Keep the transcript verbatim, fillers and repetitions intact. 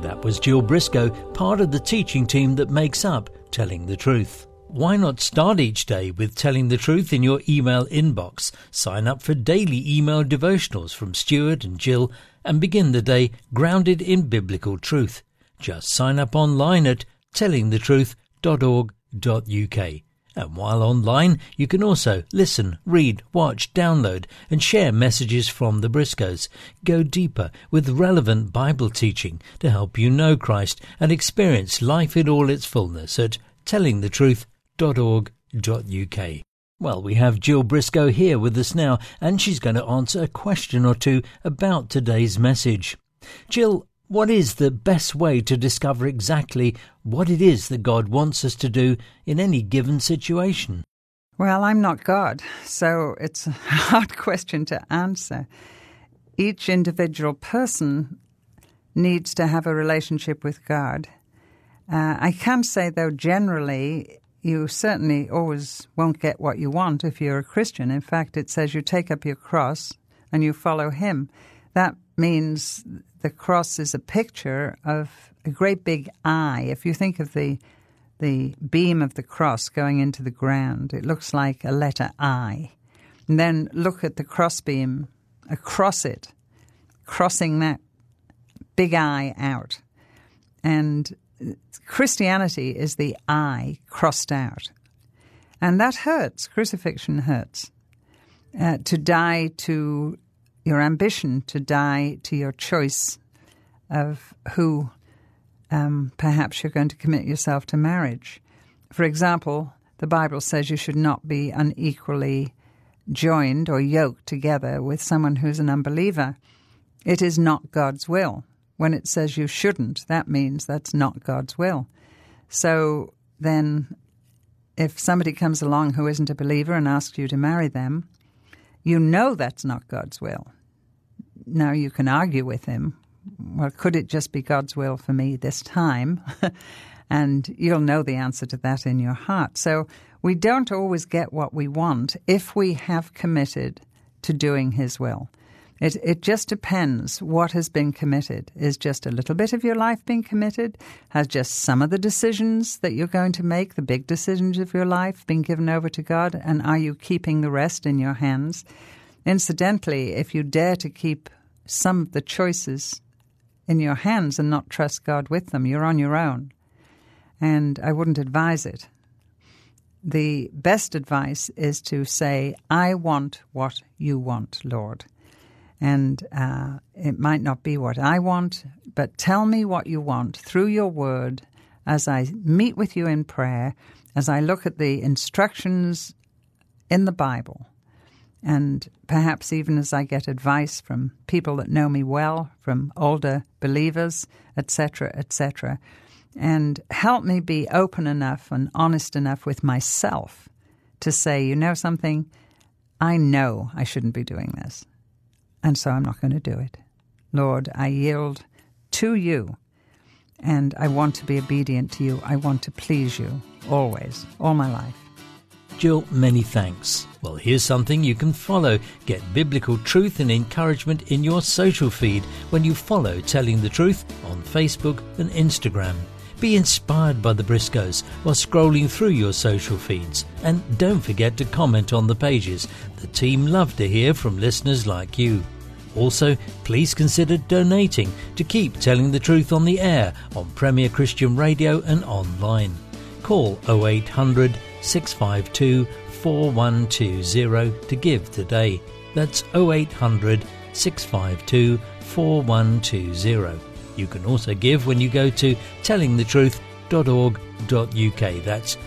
That was Jill Briscoe, part of the teaching team that makes up Telling the Truth. Why not start each day with Telling the Truth in your email inbox? Sign up for daily email devotionals from Stuart and Jill and begin the day grounded in biblical truth. Just sign up online at telling the truth dot org dot U K. And while online, you can also listen, read, watch, download and share messages from the Briscoes. Go deeper with relevant Bible teaching to help you know Christ and experience life in all its fullness at telling the truth dot org dot U K. Well, we have Jill Briscoe here with us now, and she's going to answer a question or two about today's message. Jill, what is the best way to discover exactly what it is that God wants us to do in any given situation? Well, I'm not God, so it's a hard question to answer. Each individual person needs to have a relationship with God. Uh, I can say, though, generally, you certainly always won't get what you want if you're a Christian. In fact, it says you take up your cross and you follow him. That means the cross is a picture of a great big eye. If you think of the the beam of the cross going into the ground, it looks like a letter I. And then look at the crossbeam across it, crossing that big eye out. And Christianity is the I crossed out. And that hurts. Crucifixion hurts. Uh, to die to your ambition, to die to your choice of who um, perhaps you're going to commit yourself to marriage. For example, the Bible says you should not be unequally joined or yoked together with someone who's an unbeliever. It is not God's will. When it says you shouldn't, that means that's not God's will. So then if somebody comes along who isn't a believer and asks you to marry them, you know that's not God's will. Now you can argue with him, well, could it just be God's will for me this time? And you'll know the answer to that in your heart. So we don't always get what we want if we have committed to doing his will. It it just depends what has been committed. Is just a little bit of your life being committed? Has just some of the decisions that you're going to make, the big decisions of your life, been given over to God? And are you keeping the rest in your hands? Incidentally, if you dare to keep some of the choices in your hands and not trust God with them, you're on your own. And I wouldn't advise it. The best advice is to say, I want what you want, Lord. And uh, it might not be what I want, but tell me what you want through your word as I meet with you in prayer, as I look at the instructions in the Bible, and perhaps even as I get advice from people that know me well, from older believers, et cetera, et cetera. And help me be open enough and honest enough with myself to say, you know something, I know I shouldn't be doing this. And so I'm not going to do it. Lord, I yield to you, and I want to be obedient to you. I want to please you always, all my life. Jill, many thanks. Well, here's something you can follow. Get biblical truth and encouragement in your social feed when you follow Telling the Truth on Facebook and Instagram. Be inspired by the Briscoes while scrolling through your social feeds. And don't forget to comment on the pages. The team love to hear from listeners like you. Also, please consider donating to keep Telling the Truth on the air on Premier Christian Radio and online. Call oh eight hundred, six five two, four one two zero to give today. That's oh eight hundred, six five two, four one two zero. You can also give when you go to telling the truth dot org dot U K. That's